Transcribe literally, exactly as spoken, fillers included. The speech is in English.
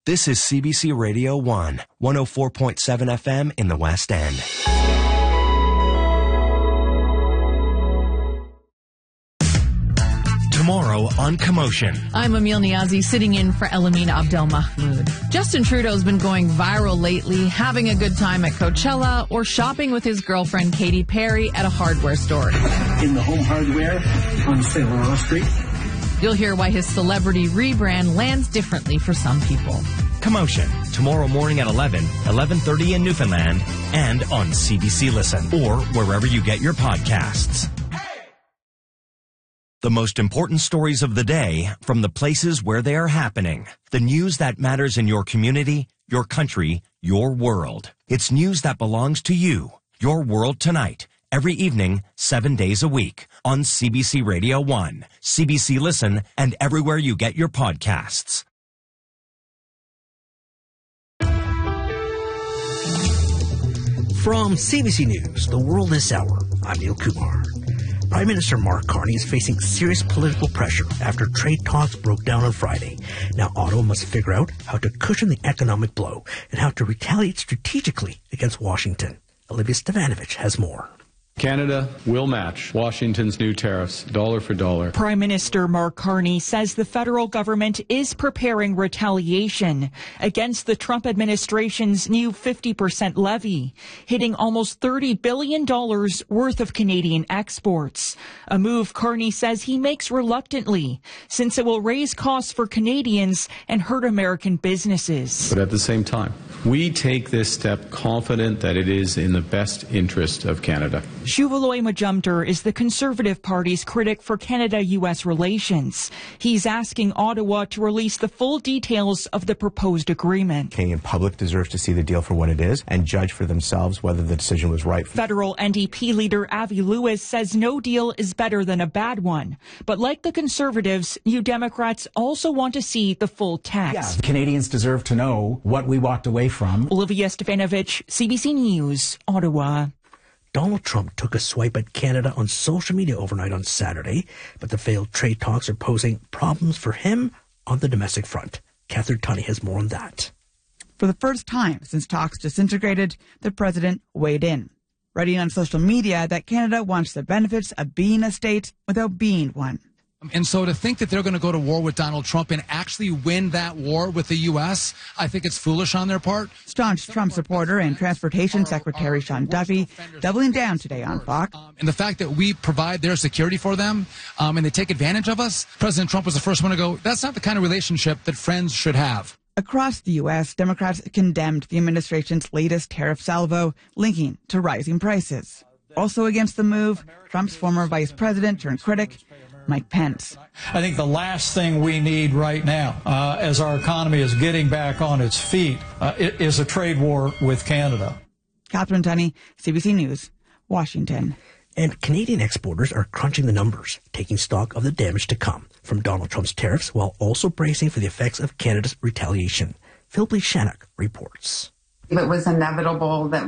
This is C B C Radio one, one oh four point seven F M in the West End. Tomorrow on Commotion. I'm Emil Niazi, sitting in for Elamine Abdelmahmoud. Justin Trudeau's been going viral lately, having a good time at Coachella or shopping with his girlfriend Katy Perry at a hardware store. In the Home Hardware on Saint Laurent Street. You'll hear why his celebrity rebrand lands differently for some people. Commotion, tomorrow morning at eleven, eleven thirty in Newfoundland, and on C B C Listen, or wherever you get your podcasts. The most important stories of the day from the places where they are happening. The news that matters in your community, your country, your world. It's news that belongs to you. Your World Tonight. Every evening, seven days a week. On C B C Radio one, C B C Listen, and everywhere you get your podcasts. From C B C News, The World This Hour, I'm Neil Kumar. Prime Minister Mark Carney is facing serious political pressure after trade talks broke down on Friday. Now Ottawa must figure out how to cushion the economic blow and how to retaliate strategically against Washington. Olivia Stevanovich has more. Canada will match Washington's new tariffs dollar for dollar. Prime Minister Mark Carney says the federal government is preparing retaliation against the Trump administration's new fifty percent levy, hitting almost thirty billion dollars worth of Canadian exports. A move Carney says he makes reluctantly, since it will raise costs for Canadians and hurt American businesses. But at the same time, we take this step confident that it is in the best interest of Canada. Shuvaloy Majumdar is the Conservative Party's critic for Canada-U S relations. He's asking Ottawa to release the full details of the proposed agreement. Canadian public deserves to see the deal for what it is and judge for themselves whether the decision was right. Federal N D P leader Avi Lewis says no deal is better than a bad one. But like the Conservatives, New Democrats also want to see the full text. Yeah, Canadians deserve to know what we walked away from. Olivia Stevanovich, C B C News, Ottawa. Donald Trump took a swipe at Canada on social media overnight on Saturday, but the failed trade talks are posing problems for him on the domestic front. Catherine Tunney has more on that. For the first time since talks disintegrated, the president weighed in, writing on social media that Canada wants the benefits of being a state without being one. And so to think that they're going to go to war with Donald Trump and actually win that war with the U S, I think it's foolish on their part. Staunch Trump supporter and Transportation Secretary Sean Duffy doubling down today on Fox. Um, and the fact that we provide their security for them um, and they take advantage of us, President Trump was the first one to go, that's not the kind of relationship that friends should have. Across the U S, Democrats condemned the administration's latest tariff salvo, linking to rising prices. Also against the move, Trump's former vice president turned critic, Mike Pence. I think the last thing we need right now, uh, as our economy is getting back on its feet, uh, is a trade war with Canada. Catherine Tunney, C B C News, Washington. And Canadian exporters are crunching the numbers, taking stock of the damage to come from Donald Trump's tariffs while also bracing for the effects of Canada's retaliation. Philip Lee Shannock reports. It was inevitable that